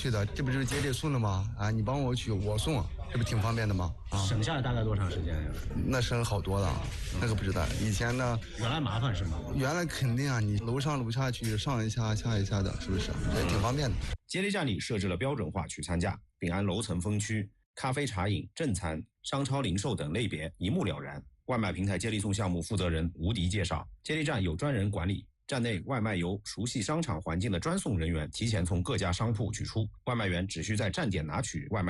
去的，这不就是接力送的吗？啊，你帮我取，我送，这不挺方便的吗？啊， 省下来大概多长时间呀？ 那省好多了，那个不知道。以前呢， 原来麻烦是吗？ 原来肯定啊，你楼上楼下去，上一下下一下的，是不是？对，挺方便的。 接力站里设置了标准化取餐架，并按楼层分区，咖啡茶饮、正餐、商超零售等类别一目了然。外卖平台接力送项目负责人吴迪介绍，接力站有专人管理，站内外卖由熟悉商场环境的专送人员提前从各家商铺取出，外卖员只需在站点拿取外卖